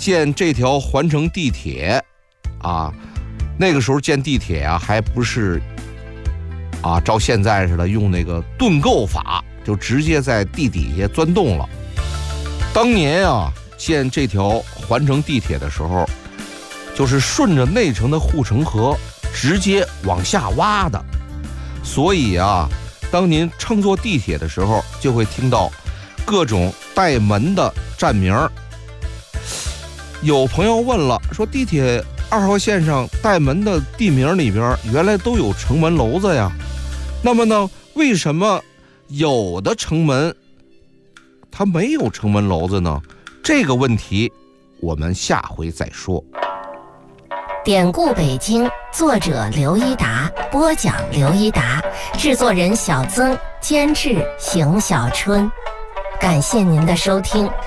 建这条环城地铁啊，那个时候建地铁啊，还不是照现在似的用那个盾构法，就直接在地底下钻洞了。当年啊，建这条环城地铁的时候，就是顺着内城的护城河直接往下挖的，所以啊，当您乘坐地铁的时候，就会听到各种带门的站名。有朋友问了，说地铁2号线上带门的地名里边原来都有城门楼子呀，那么呢，为什么有的城门它没有城门楼子呢？这个问题我们下回再说。 典故北京，作者刘一达，播讲刘一达，制作人小曾，监制邢小春。感谢您的收听，